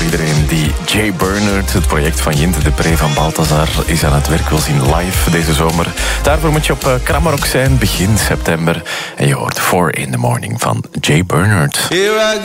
iedereen die Jay Bernard, het project van Jinte de Pre van Balthazar, is aan het werk wil zien live deze zomer. Daarvoor moet je op Kramarok zijn, begin september. En je hoort 4 in the Morning van Jay Bernard.